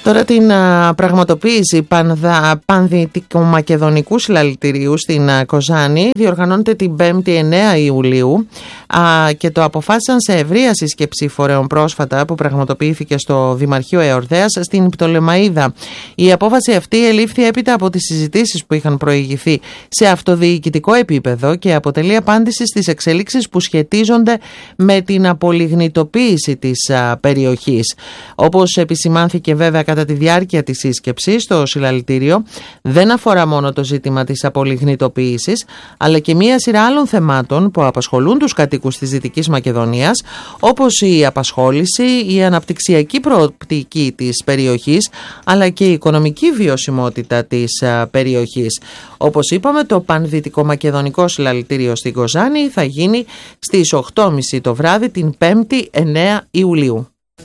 Τώρα την πραγματοποίηση πανδυτικομακεδονικού συλλαλητηρίου στην Κοζάνη διοργανώνεται την 5η 9 Ιουλίου και το αποφάσισαν σε ευρεία σύσκεψη φορέων πρόσφατα που πραγματοποιήθηκε στο Δημαρχείο Εορδέας στην Πτολεμαΐδα. Η απόφαση αυτή ελήφθη έπειτα από τις συζητήσεις που είχαν προηγηθεί σε αυτοδιοικητικό επίπεδο και αποτελεί απάντηση στις εξελίξεις που σχετίζονται με την απολιγνητοποίηση της περιοχής. Όπως επισημάνθηκε βέβαια κατά τη διάρκεια της σύσκεψης, το συλλαλητήριο δεν αφορά μόνο το ζήτημα της απολιγνητοποίησης, αλλά και μία σειρά άλλων θεμάτων που απασχολούν τους κατοίκους της Δυτικής Μακεδονίας, όπως η απασχόληση, η αναπτυξιακή προοπτική της περιοχής, αλλά και η οικονομική βιωσιμότητα της περιοχής. Όπως είπαμε, το Πανδυτικομακεδονικό Συλλαλητήριο στην Κοζάνη θα γίνει στις 8.30 το βράδυ την 5η 9 Ιουλίου.